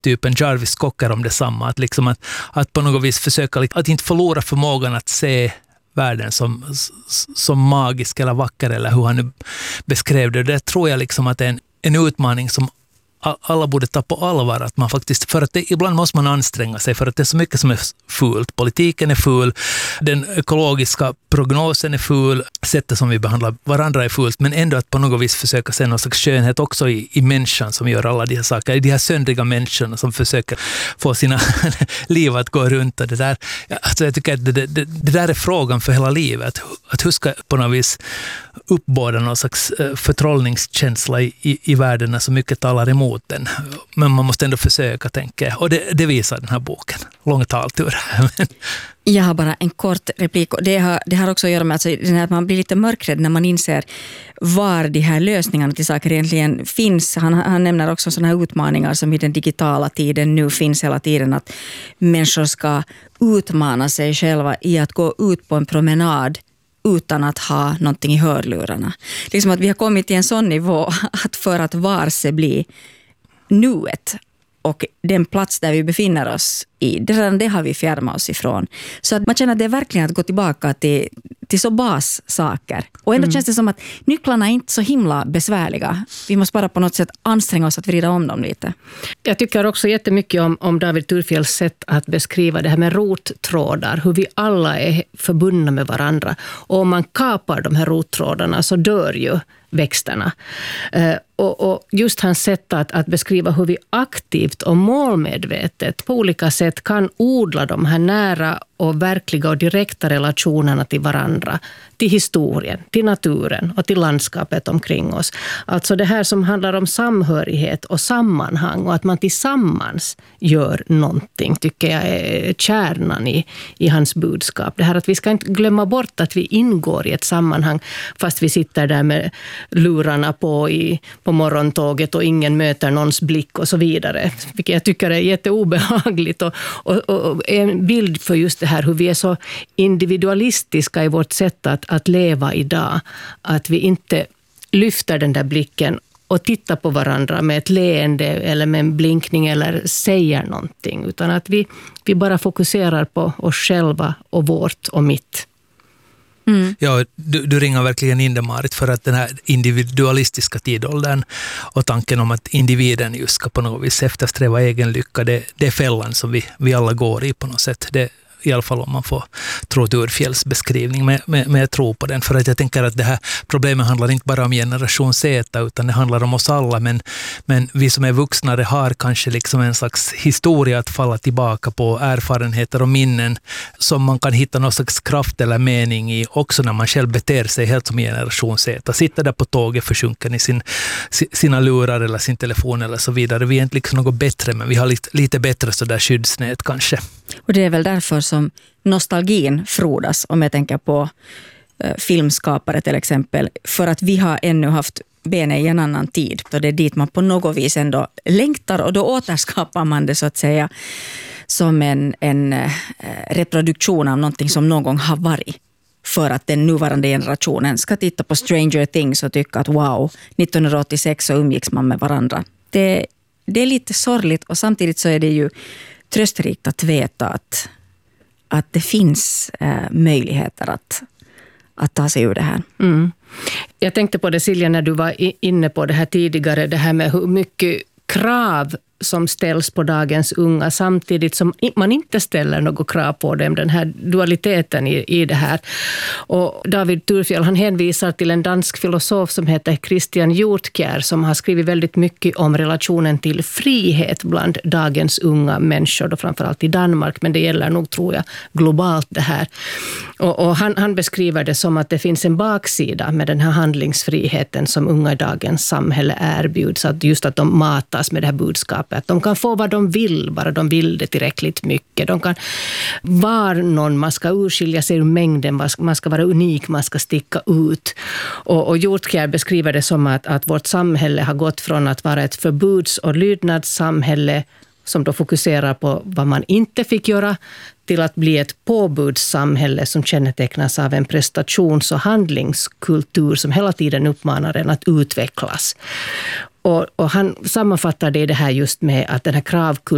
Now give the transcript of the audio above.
typen Jarvis Cocker om detsamma. Att, liksom att på något vis försöka att inte förlora förmågan att se världen som magisk eller vacker, eller hur han nu beskrev det. Det tror jag liksom att det är en utmaning som alla borde ta på allvar, att man faktiskt, för att ibland måste man anstränga sig för att det är så mycket som är fult. Politiken är ful, den ekologiska prognosen är ful, sättet som vi behandlar varandra är fult, men ändå att på något vis försöka se någon slags skönhet också i människan som gör alla de här saker, de här söndriga människorna som försöker få sina liv att gå runt och det där. Alltså jag tycker att det där är frågan för hela livet, att hur ska på något vis uppbåda någon slags förtrollningskänsla i världen när så mycket talar emot den. Men man måste ändå försöka, tänka jag. Och det visar den här boken. Lång taltur. Jag har bara en kort replik. Det har också att göra med att man blir lite mörkrädd när man inser var de här lösningarna till saker egentligen finns. Han nämner också sådana här utmaningar som i den digitala tiden nu finns hela tiden, att människor ska utmana sig själva i att gå ut på en promenad utan att ha någonting i hörlurarna. Liksom att vi har kommit till en sån nivå att för att varse bli nuet och den plats där vi befinner oss i, det har vi fjärmat oss ifrån. Så att man känner att det är verkligen att gå tillbaka till så bassaker. Och ändå känns det som att nycklarna är inte så himla besvärliga. Vi måste bara på något sätt anstränga oss att vrida om dem lite. Jag tycker också jättemycket om David Thurfjells sätt att beskriva det här med rottrådar. Hur vi alla är förbundna med varandra. Och om man kapar de här rottrådarna så dör ju växterna. Och just hans sätt att beskriva hur vi aktivt och målmedvetet på olika sätt kan odla de här nära och verkliga och direkta relationerna till varandra, till historien, till naturen och till landskapet omkring oss. Alltså det här som handlar om samhörighet och sammanhang och att man tillsammans gör någonting, tycker jag är kärnan i hans budskap. Det här att vi ska inte glömma bort att vi ingår i ett sammanhang fast vi sitter där med lurarna på morgontåget och ingen möter någons blick och så vidare. Vilket jag tycker är jätteobehagligt och en bild för just det här hur vi är så individualistiska i vårt sätt att leva idag. Att vi inte lyfter den där blicken och tittar på varandra med ett leende eller med en blinkning eller säger någonting. Utan att vi bara fokuserar på oss själva och vårt och mitt. Mm. Ja, du ringer verkligen in det, Marit, för att den här individualistiska tidåldern och tanken om att individen just ska på något vis eftersträva egen lycka, det är fällan som vi alla går i på något sätt. Det i alla fall om man får tro Thurfjells beskrivning, men jag tror på den, för att jag tänker att det här problemet handlar inte bara om generation Z utan det handlar om oss alla, men vi som är vuxna har kanske liksom en slags historia att falla tillbaka på, erfarenheter och minnen som man kan hitta någon slags kraft eller mening i också när man själv beter sig helt som generation Z. Sitter där på tåget försjunken i sina lurar eller sin telefon eller så vidare. Vi är inte liksom något bättre, men vi har lite bättre så där skyddsnät kanske. Och det är väl därför som nostalgin frodas, om jag tänker på filmskapare till exempel, för att vi har ännu haft benen i en annan tid. Och det är dit man på något vis ändå längtar, och då återskapar man det så att säga som en reproduktion av någonting som någon gång har varit. För att den nuvarande generationen ska titta på Stranger Things och tycka att wow, 1986 så umgicks man med varandra. Det är lite sorgligt, och samtidigt så är det ju tröstrikt att veta att det finns möjligheter att ta sig ur det här. Mm. Jag tänkte på det, Silja, när du var inne på det här tidigare, det här med hur mycket krav som ställs på dagens unga samtidigt som man inte ställer något krav på dem, den här dualiteten i det här. Och David Thurfjell, han hänvisar till en dansk filosof som heter Christian Hjortkjær, som har skrivit väldigt mycket om relationen till frihet bland dagens unga människor, då framförallt i Danmark, men det gäller nog, tror jag, globalt det här. Och han beskriver det som att det finns en baksida med den här handlingsfriheten som unga i dagens samhälle erbjuds, att just att de matas med det här budskapet. Att de kan få vad de vill, bara de vill det tillräckligt mycket. De kan vara någon, man ska urskilja sig ur mängden, man ska vara unik, man ska sticka ut. Och Hjortkjær beskriver det som att vårt samhälle har gått från att vara ett förbuds- och lydnadssamhälle som då fokuserar på vad man inte fick göra, till att bli ett påbudssamhälle som kännetecknas av en prestations- och handlingskultur som hela tiden uppmanar en att utvecklas. Och han sammanfattar det här just med att den här kravkulturen